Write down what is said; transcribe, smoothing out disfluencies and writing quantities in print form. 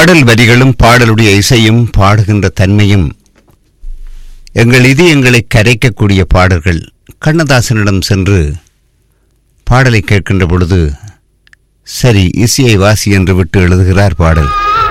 பாடல் வரிகளும் பாடலுடைய இசையும் பாடுகின்ற தன்மையும் எங்கள் இதயங்களை கரைக்கக்கூடிய பாடல்கள். கண்ணதாசனிடம் சென்று பாடலை கேட்கின்ற பொழுது, சரி இசையை வாசி என்று விட்டு எழுதுகிறார் பாடல்.